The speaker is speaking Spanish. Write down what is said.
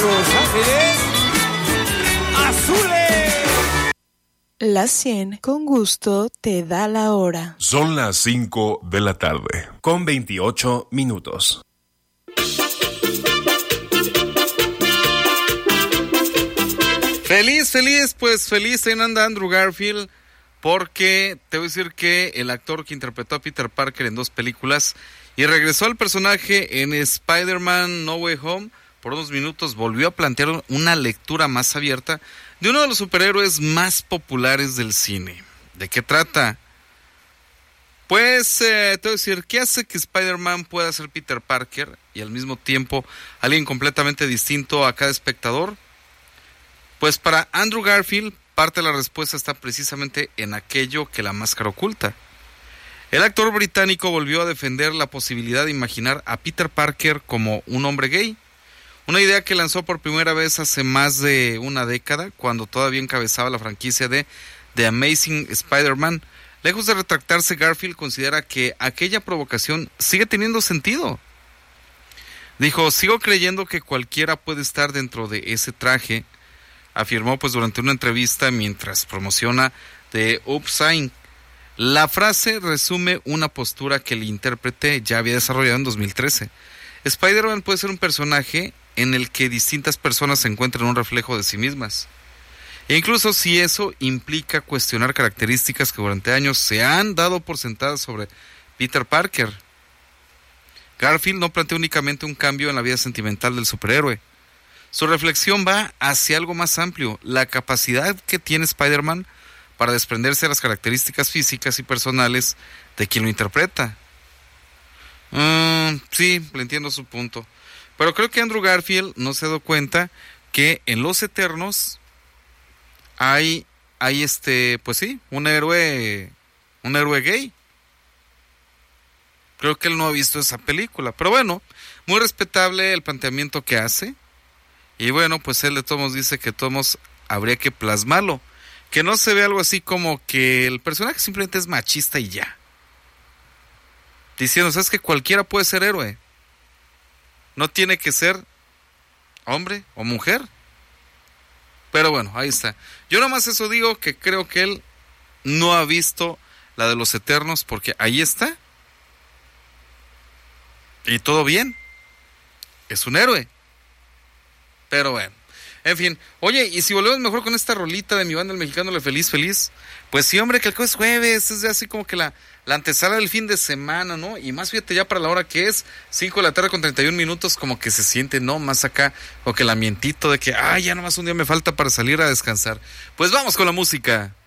Los Ángeles Azules. La 100 con gusto te da la hora. Son las 5 de la tarde, con 28 minutos. Feliz ahí anda Andrew Garfield, porque te voy a decir que el actor que interpretó a Peter Parker en 2 películas y regresó al personaje en Spider-Man No Way Home, por unos minutos volvió a plantear una lectura más abierta de uno de los superhéroes más populares del cine. ¿De qué trata? Pues te voy a decir, ¿qué hace que Spider-Man pueda ser Peter Parker y al mismo tiempo alguien completamente distinto a cada espectador? Pues para Andrew Garfield, parte de la respuesta está precisamente en aquello que la máscara oculta. El actor británico volvió a defender la posibilidad de imaginar a Peter Parker como un hombre gay, una idea que lanzó por primera vez hace más de una década, cuando todavía encabezaba la franquicia de The Amazing Spider-Man. Lejos de retractarse, Garfield considera que aquella provocación sigue teniendo sentido. Dijo: sigo creyendo que cualquiera puede estar dentro de ese traje, afirmó pues durante una entrevista mientras promociona The Upside. La frase resume una postura que el intérprete ya había desarrollado en 2013. Spider-Man puede ser un personaje en el que distintas personas se encuentran un reflejo de sí mismas. E incluso si eso implica cuestionar características que durante años se han dado por sentadas sobre Peter Parker. Garfield no plantea únicamente un cambio en la vida sentimental del superhéroe. Su reflexión va hacia algo más amplio, la capacidad que tiene Spider-Man para desprenderse de las características físicas y personales de quien lo interpreta. Sí, le entiendo su punto. Pero creo que Andrew Garfield no se ha dado cuenta que en Los Eternos hay pues sí, un héroe gay. Creo que él no ha visto esa película, pero bueno, muy respetable el planteamiento que hace. Y bueno, pues él de todos modos dice que de todos modos habría que plasmarlo, que no se ve algo así como que el personaje simplemente es machista y ya. Diciendo, ¿sabes que cualquiera puede ser héroe? No tiene que ser hombre o mujer. Pero bueno, ahí está. Yo nomás eso digo, que creo que él no ha visto la de Los Eternos, porque ahí está. Y todo bien. Es un héroe. Pero bueno, en fin. Oye, y si volvemos mejor con esta rolita de mi banda El Mexicano Le Feliz Feliz, pues sí, hombre, que el es jueves, es así como que la antesala del fin de semana, ¿no? Y más fíjate ya para la hora que es, 5 de la tarde con 31 minutos, como que se siente, ¿no? Más acá, o que el ambientito de que, ya nomás un día me falta para salir a descansar. Pues vamos con la música.